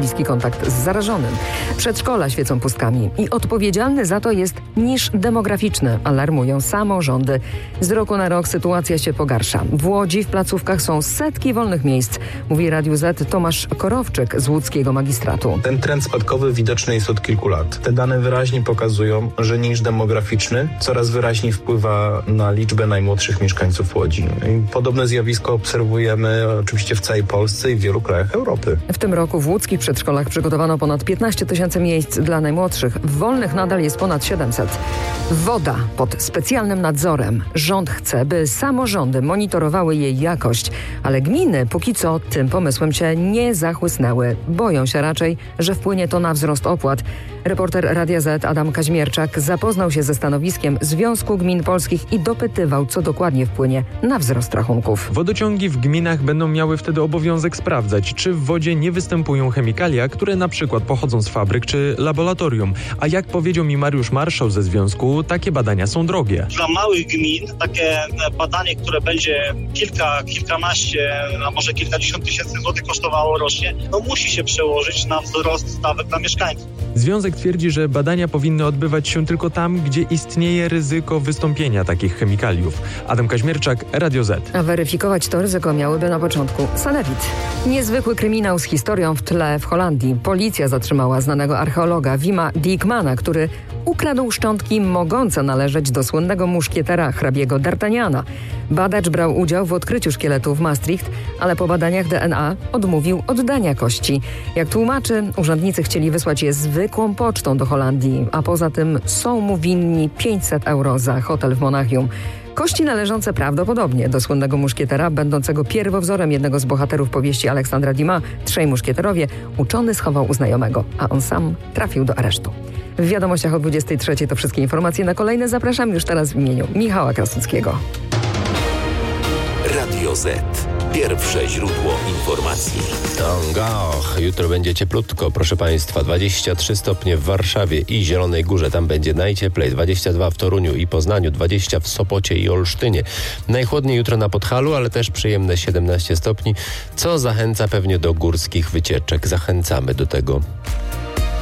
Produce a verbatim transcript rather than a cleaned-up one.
bliski kontakt z zarażonym. Przedszkola świecą pustkami i odpowiedzialny za to jest niż demograficzny, alarmują samorządy. Z roku na rok sytuacja się pogarsza. W Łodzi w placówkach są setki wolnych miejsc, mówi Radiu Z Tomasz Korowczyk z łódzkiego magistratu. Ten trend spadkowy widoczny jest od kilku lat. Te dane wyraźnie pokazują, że niż demograficzny coraz wyraźniej wpływa na liczbę najmłodszych mieszkańców Łodzi. I podobne zjawisko obserwujemy oczywiście w całej Polsce i w wielu krajach Europy. W tym roku w łódzkich przedszkolach przygotowano ponad piętnaście tysięcy miejsc dla najmłodszych. Wolnych nadal jest ponad siedemset. Woda pod specjalnym nadzorem. Rząd chce, by samorządy monitorowały jej jakość, ale gminy póki co tym pomysłem się nie zachłysnęły. Boją się raczej, że wpłynie to na wzrost opłat. Reporter Radia Z Adam Kaźmierczak zapoznał się ze stanowiskiem Związku Gmin Polskich i dopytywał, co dokładnie wpłynie na wzrost rachunków. Wodociągi w gminach będą miały wtedy obowiązek sprawdzać, czy w wodzie nie występują chemikalia, które na przykład pochodzą z fabryk czy laboratorium. A jak powiedział mi Mariusz Marszał ze związku, takie badania są drogie. Dla małych gmin takie badanie, które będzie kilka, kilkanaście, a może kilkadziesiąt tysięcy złotych kosztowało rocznie, no musi się przełożyć na wzrost stawek dla mieszkańców. Związek twierdzi, że badania powinny odbywać się tylko tam, gdzie istnieje ryzyko wystąpienia takich chemikaliów. Adam Kaźmierczak, Radio Z. A weryfikować to ryzyko miałyby na początku sanepid. Niezwykły kryminał z historią w tle w Holandii. Policja zatrzymała znanego archeologa Wima Dijkmana, który ukradł szczątki mogące należeć do słynnego muszkietera hrabiego D'Artagnana. Badacz brał udział w odkryciu szkieletu w Maastricht, ale po badaniach D N A odmówił oddania kości. Jak tłumaczy, urzędnicy chcieli wysłać je zwykłą pocztą do Holandii, a poza tym są mu winni pięćset euro za hotel w Monachium. Kości należące prawdopodobnie do słynnego muszkietera, będącego pierwowzorem jednego z bohaterów powieści Aleksandra Dumas, Trzej muszkieterowie, uczony schował u znajomego, a on sam trafił do aresztu. W wiadomościach o dwudziestej trzeciej to wszystkie informacje. Na kolejne zapraszam już teraz w imieniu Michała Krasuckiego. Radio Z. Pierwsze źródło informacji. Och, jutro będzie cieplutko, proszę Państwa. dwadzieścia trzy stopnie w Warszawie i Zielonej Górze. Tam będzie najcieplej. dwadzieścia dwa w Toruniu i Poznaniu. dwadzieścia w Sopocie i Olsztynie. Najchłodniej jutro na Podhalu, ale też przyjemne siedemnaście stopni, co zachęca pewnie do górskich wycieczek. Zachęcamy do tego.